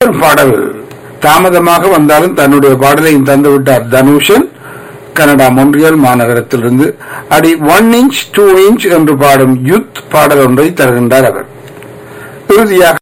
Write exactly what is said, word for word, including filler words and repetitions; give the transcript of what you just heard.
ஒரு பாடல் தாமதமாக வந்தாலும் தன்னுடைய பாடலையும் தந்துவிட்டார் தனுஷன் கனடா மொன்றியல் மாநகரத்திலிருந்து. அடி ஒன் இன்ச் டூ இன்ச் என்று பாடும் யுத் பாடல் ஒன்றை தருகின்றார் அவர். இறுதியாக